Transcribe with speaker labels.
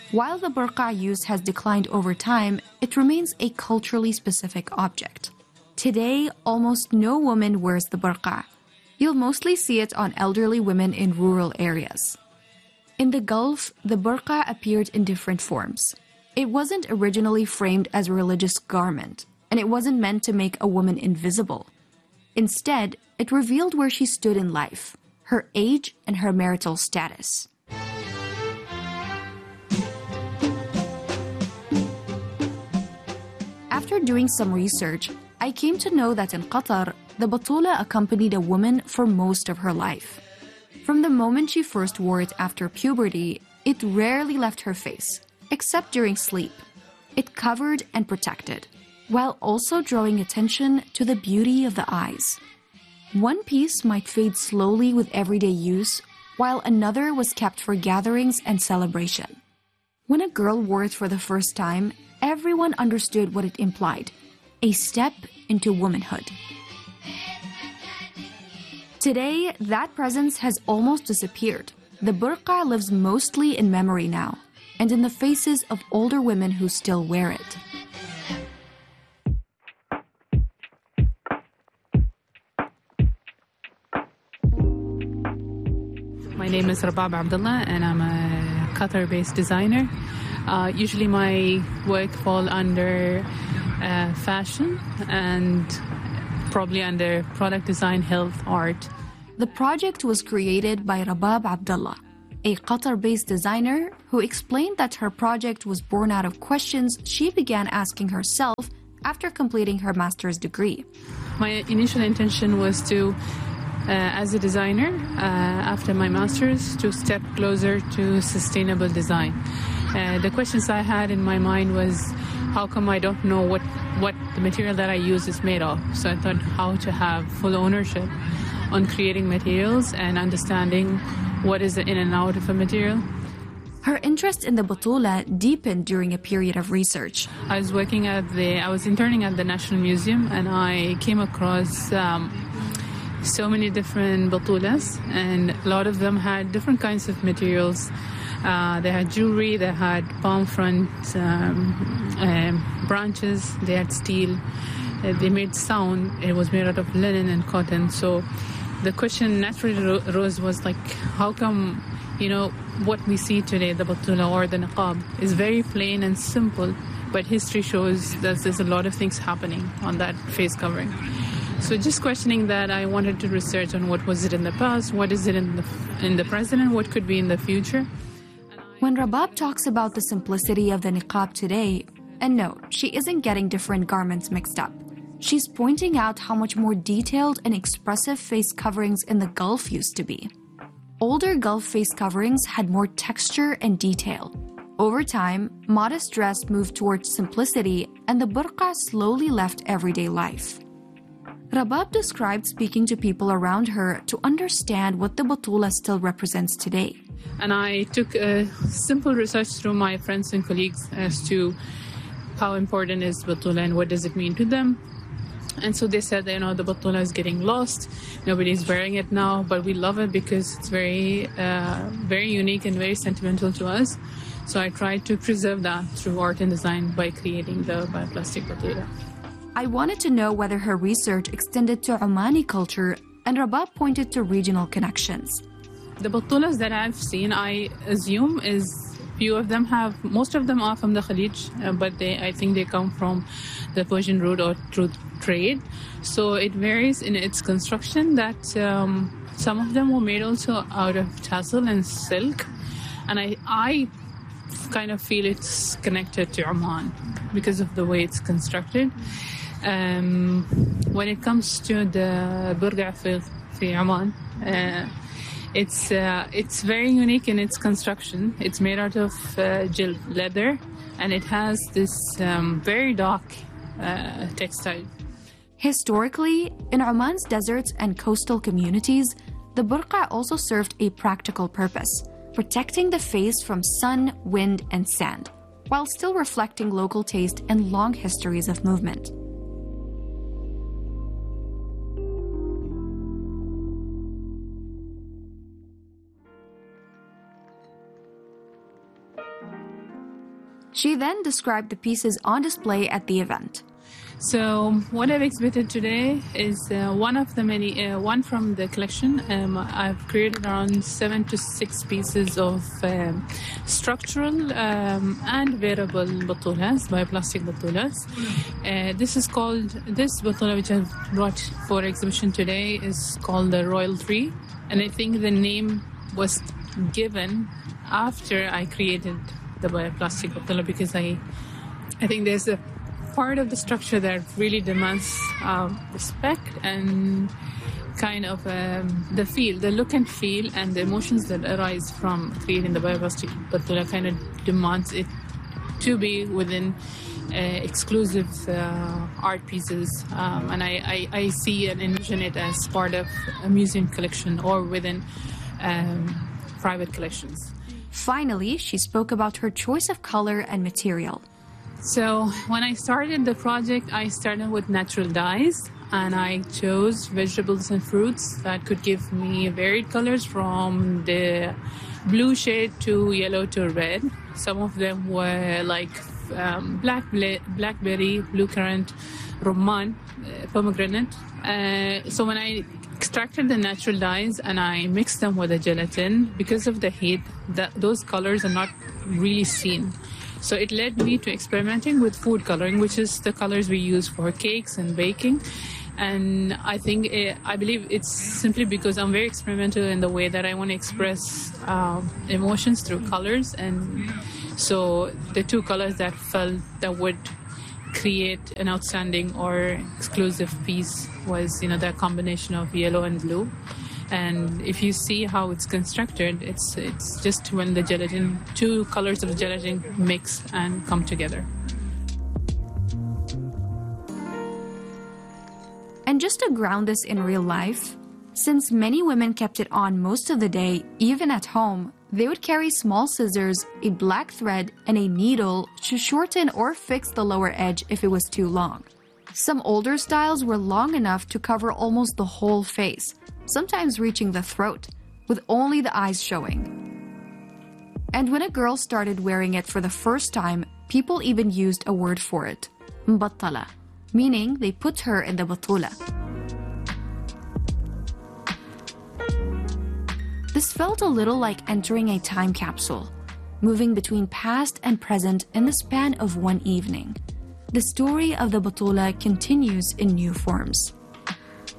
Speaker 1: While the burqa use has declined over time, it remains a culturally specific object. Today, almost no woman wears the burqa. You'll mostly see it on elderly women in rural areas. In the Gulf, the burqa appeared in different forms. It wasn't originally framed as a religious garment, and it wasn't meant to make a woman invisible. Instead, it revealed where she stood in life, her age, and her marital status. After doing some research, I came to know that in Qatar, the batula accompanied a woman for most of her life. From the moment she first wore it after puberty, it rarely left her face, except during sleep. It covered and protected, while also drawing attention to the beauty of the eyes. One piece might fade slowly with everyday use, while another was kept for gatherings and celebration. When a girl wore it for the first time, everyone understood what it implied: a step into womanhood. Today, that presence has almost disappeared. The burqa lives mostly in memory now, and in the faces of older women who still wear it.
Speaker 2: My name is Rabab Abdullah, and I'm a Qatar-based designer. Usually my work falls under fashion and probably under product design, health, art.
Speaker 1: The project was created by Rabab Abdullah, a Qatar-based designer who explained that her project was born out of questions she began asking herself after completing her master's degree.
Speaker 2: My initial intention was to, as a designer, after my master's, to step closer to sustainable design. The questions I had in my mind was, how come I don't know what the material that I use is made of? So I thought how to have full ownership on creating materials and understanding what is the in and out of a material.
Speaker 1: Her interest in the batula deepened during a period of research.
Speaker 2: I was interning at the National Museum, and I came across so many different batulas, and a lot of them had different kinds of materials. They had jewelry, they had palm front branches, they had steel, they made sound. It was made out of linen and cotton. So the question naturally arose was like, how come, what we see today, the batula or the niqab, is very plain and simple, but history shows that there's a lot of things happening on that face covering. So just questioning that, I wanted to research on what was it in the past, what is it in the present, and what could be in the future.
Speaker 1: When Rabab talks about the simplicity of the niqab today, and no, she isn't getting different garments mixed up. She's pointing out how much more detailed and expressive face coverings in the Gulf used to be. Older Gulf face coverings had more texture and detail. Over time, modest dress moved towards simplicity, and the burqa slowly left everyday life. Rabab described speaking to people around her to understand what the batula still represents today.
Speaker 2: And I took a simple research through my friends and colleagues as to how important is batula and what does it mean to them. And so they said, the batula is getting lost. Nobody's wearing it now, but we love it because it's very unique and very sentimental to us. So I tried to preserve that through art and design by creating the bioplastic batula.
Speaker 1: I wanted to know whether her research extended to Omani culture, and Rabab pointed to regional connections.
Speaker 2: The batulas that I've seen, I assume most of them are from the Khalij, but I think they come from the Persian route or through trade. So it varies in its construction that some of them were made also out of tassel and silk. And I kind of feel it's connected to Oman because of the way it's constructed. When it comes to the burqa fi Oman, it's very unique in its construction. It's made out of jild leather, and it has this very dark textile.
Speaker 1: Historically, in Oman's deserts and coastal communities, the burqa also served a practical purpose, protecting the face from sun, wind, and sand, while still reflecting local taste and long histories of movement. She then described the pieces on display at the event.
Speaker 2: So what I've exhibited today is one of the many, one from the collection. I've created around 7 to 6 pieces of structural and wearable batulas, bioplastic batulas. This batula which I've brought for exhibition today is called the Royal 3. And I think the name was given after I created the bioplastic batula because I think there's a part of the structure that really demands respect and kind of the look and feel and the emotions that arise from creating the bioplastic batula kind of demands it to be within exclusive art pieces, and I see and envision it as part of a museum collection or within private collections.
Speaker 1: Finally, she spoke about her choice of color and material.
Speaker 2: So when I started the project, I started with natural dyes, and I chose vegetables and fruits that could give me varied colors from the blue shade to yellow to red. Some of them were like blackberry, bluecurrant, rumman, pomegranate. So when I extracted the natural dyes and I mixed them with the gelatin, because of the heat, those colors are not really seen. So it led me to experimenting with food coloring, which is the colors we use for cakes and baking. And I believe it's simply because I'm very experimental in the way that I want to express emotions through colors. And so the 2 colors that felt that would create an outstanding or exclusive piece was, the combination of yellow and blue. And if you see how it's constructed, it's just when the gelatin, 2 colors of gelatin mix and come together.
Speaker 1: And just to ground this in real life, since many women kept it on most of the day, even at home, they would carry small scissors, a black thread, and a needle to shorten or fix the lower edge if it was too long. Some older styles were long enough to cover almost the whole face, sometimes reaching the throat, with only the eyes showing. And when a girl started wearing it for the first time, people even used a word for it, mbattala, meaning they put her in the batula. This felt a little like entering a time capsule, moving between past and present in the span of one evening. The story of the batula continues in new forms.